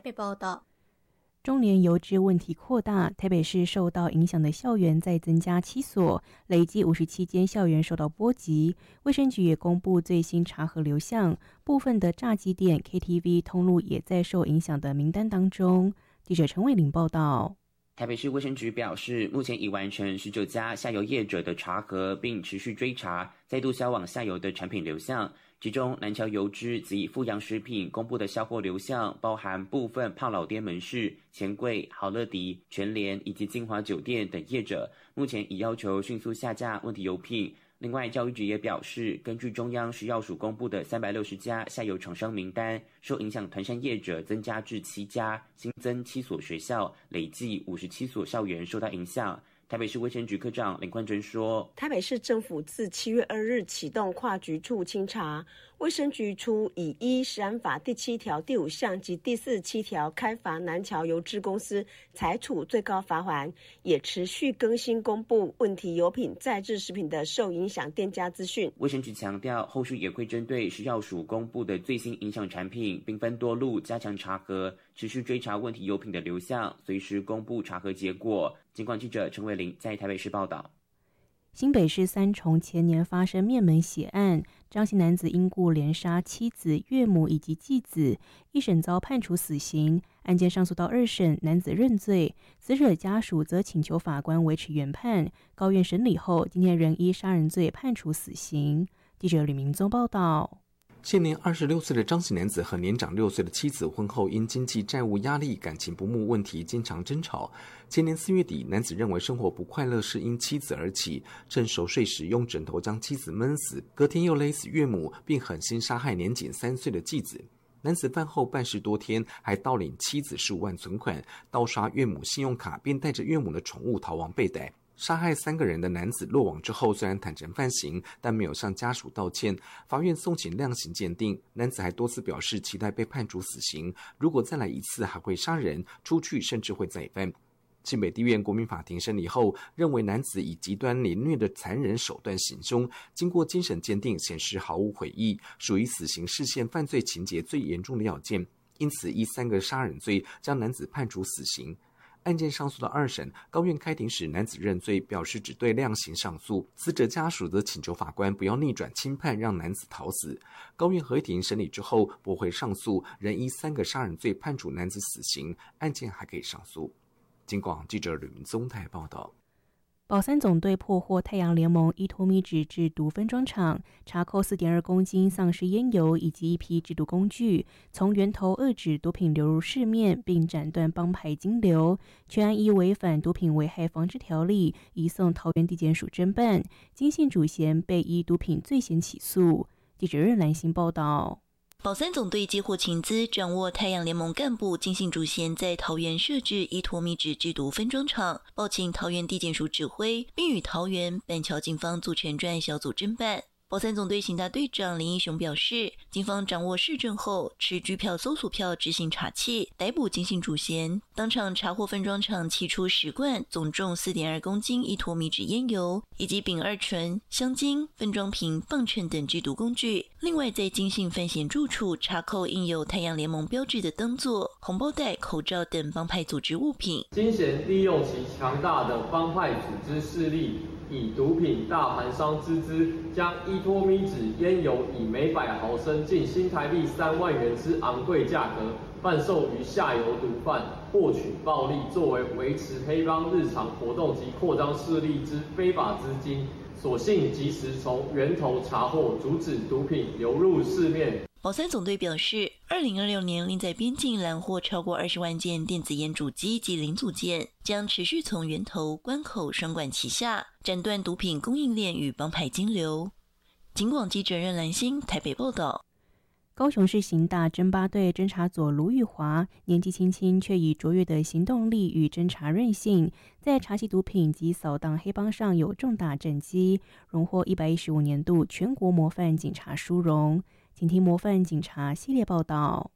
北报道。 中年游资问题扩大，台北市受到影响的校园再增加7所，累计57间校园受到波及。卫生局也公布最新查核流向，部分的炸鸡店、KTV 通路也在受影响的名单当中。记者陈伟玲报道。 台北市卫生局表示，目前已完成19家下游业者的查核，并持续追查再度销往下游的产品流向。其中，南桥油脂及富阳食品公布的销货流向，包含部分胖老爹门市、钱柜、好乐迪、全联以及金华酒店等业者，目前已要求迅速下架问题油品。另外，教育局也表示，根据中央食药署公布的360家下游厂商名单，受影响团膳业者增加至7家，新增7所学校，累计57所校园受到影响。台北市卫生局科长林冠珍说， 台北市政府自7月2日启动跨局处清查，卫生局初以依食安法第7条第5项及第47条开罚南桥油脂公司，裁处最高罚锾，也持续更新公布问题油品再制食品的受影响店家资讯。 卫生局强调，后续也会针对食药署公布的最新影响产品，并分多路加强查核，持续追查问题油品的流向，随时公布查核结果。警广记者陈伟玲在台北市报道。 新北市三重前年发生灭门血案，张姓男子因故连杀妻子、岳母以及继子，一审遭判处死刑。案件上诉到2审，男子认罪，死者家属则请求法官维持原判。高院审理后，今天仍依杀人罪判处死刑。记者吕明宗报道。 现年26岁的张姓男子和年长6岁的妻子婚后因经济债务压力、感情不睦问题经常争吵。前年4月底，男子认为生活不快乐是因妻子而起，趁熟睡时用枕头将妻子闷死，隔天又勒死岳母，并狠心杀害年仅3岁的继子。男子饭后办事多天，还盗领妻子15万存款，盗刷岳母信用卡，并带着岳母的宠物逃亡被逮。杀害3个人的男子落网之后，虽然坦诚犯行，但没有向家属道歉。法院送请量刑鉴定，男子还多次表示期待被判处死刑，如果再来一次还会杀人，出去甚至会再犯。新北地院国民法庭审理后，认为男子以极端凌虐的残忍手段行凶，经过精神鉴定显示毫无悔意，属于死刑视线犯罪情节最严重的要件，因此依3个杀人罪将男子判处死刑。案件上诉到2审，高院开庭时男子认罪，表示只对量刑上诉，死者家属则请求法官不要逆转轻判，让男子逃死。高院合庭审理之后驳回上诉，仍依3个杀人罪判处男子死刑，案件还可以上诉。警广记者吕明宗台报道。 宝山总队破获太阳联盟依托米酯制毒分装厂，查扣4.2公斤丧尸烟油以及一批制毒工具，从源头遏制毒品流入市面，并斩断帮派金流。全案依违反毒品危害防治条例，移送桃园地检署侦办。金姓主嫌被依毒品罪嫌起诉。记者任兰心报道。 宝山总队接获情资，掌握太阳联盟干部金姓主嫌在桃园设置依托米酯制毒分装厂，报请桃园地检署指挥，并与桃园板桥警方组成专案小组侦办。宝山总队刑大队长林义雄表示，警方掌握市政后，持拘票搜索票执行查缉，逮捕金姓主嫌。当场查获分装厂起出10罐总重4.2公斤依托米酯烟油，以及丙二醇、香精、分装瓶、磅秤等制毒工具。另外，在金姓犯嫌住处查扣印有太阳联盟标志的灯座、红包袋、口罩等帮派组织物品。 金嫌利用其强大的帮派组织势力，以毒品大盘商之资，将依托米酯烟油以每百毫升近新台币3万元之昂贵价格贩售于下游毒贩，获取暴利，作为维持黑帮日常活动及扩张势力之非法资金。所幸及时从源头查获，阻止毒品流入市面。 宝山总队表示，2026年另在边境拦获超过20万件电子烟主机及零组件，将持续从源头、关口双管齐下，斩断毒品供应链与帮派金流。警广记者任兰心台北报道。 高雄市刑大侦八队侦查佐卢玉华年纪轻轻，却以卓越的行动力与侦查韧性，在查缉毒品及扫荡黑帮上有重大政绩，荣获115年度全国模范警察殊荣。请听模范警察系列报道。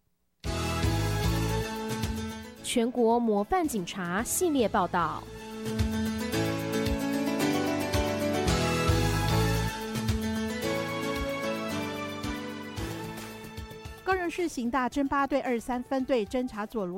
全国模范警察系列报道。 高雄市刑大侦八队23分队侦查佐卢